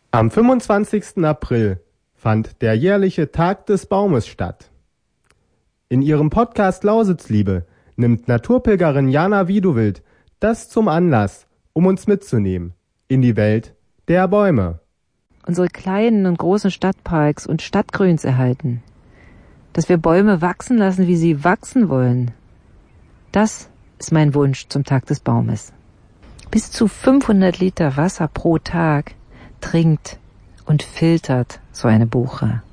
Am 25. April fand der jährliche Tag des Baumes statt. In ihrem Podcast Lausitzliebe nimmt Naturpilgerin Jana Wiedowild das zum Anlass, um uns mitzunehmen in die Welt der Bäume. Unsere kleinen und großen Stadtparks und Stadtgrüns erhalten. Dass wir Bäume wachsen lassen, wie sie wachsen wollen. Das ist mein Wunsch zum Tag des Baumes. Bis zu 500 Liter Wasser pro Tag trinkt und filtert so eine Buche.